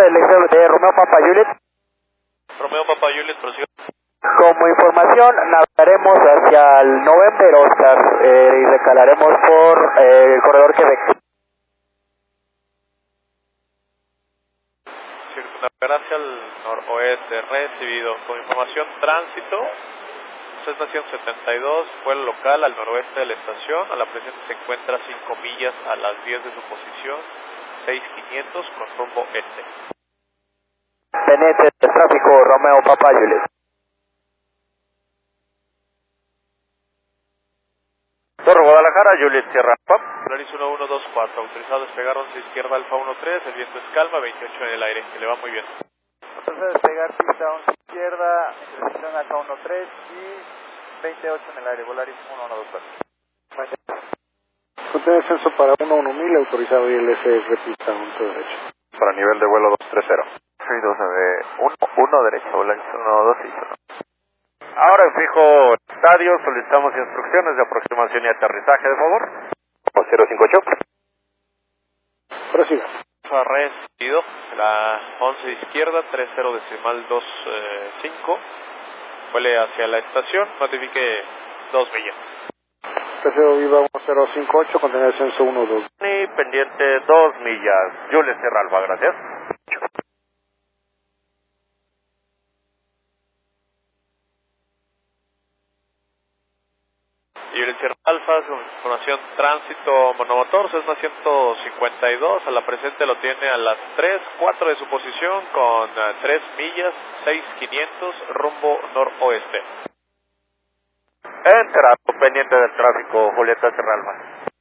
de Romeo Papa Juliet. Romeo Papa Juliet, prosiga. Como información, navegaremos hacia el November Oscar y recalaremos por el corredor Quebec. Circunnavegar hacia el noroeste, recibido. Con información, tránsito, Cessna 172, vuelo local al noroeste de la estación. A la presente se encuentra 5 millas a las 10 de su posición, 6500 con rumbo este. Pendiente de tráfico Romeo Papa Juliet. Torre Guadalajara, Juliet Sierra Pap. Polaris 1124, autorizado a despegar 11 izquierda Alfa 13, el viento es calma, 28 en el aire, que le va muy bien. Entonces despegar pista 11 izquierda, intersección Alfa 13 y 28 en el aire, Volaris 1124. Contiene descenso para 11000, autorizado ILS pista 11 derecho. Para nivel de vuelo 230. Soy 1 derecha, Volaris 12. Ahora en fijo estadio, solicitamos instrucciones de aproximación y aterrizaje, de favor. 058. Prosiga. Recibido, la 11 izquierda, 30 decimal 25. Vuele hacia la estación, notifique 2 millas. Tercero Viva 1058, contiene descenso 12. Y pendiente 2 millas. Juliet Sierra Alfa, gracias. Juliet Sierra Alfa, con información tránsito monomotor, Cessna 152, a la presente lo tiene a las 3:04 de su posición con 3 millas, 6500, rumbo noroeste. Entrado, pendiente del tráfico, Julieta Sierra Alfa.